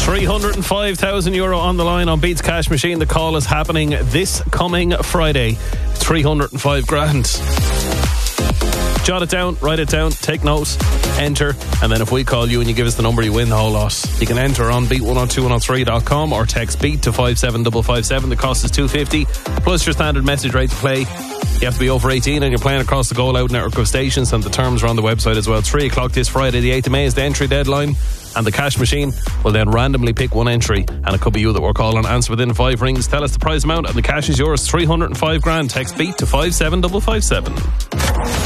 €305,000 on the line on Beats Cash Machine. The call is happening this coming Friday. 305 grand. Jot it down, write it down, take notes, enter, and then if we call you and you give us the number, you win the whole lot. You can enter on beat102103.com or text beat to 57557. The cost is $2.50 plus your standard message rate to play. You have to be over 18 and you're playing across the Go Loud network of stations, and the terms are on the website as well. 3 o'clock this Friday, the 8th of May is the entry deadline, and the cash machine will then randomly pick one entry, and it could be you that we're calling. Answer within 5 rings, tell us the prize amount, and the cash is yours. 305 grand. Text beat to 57557.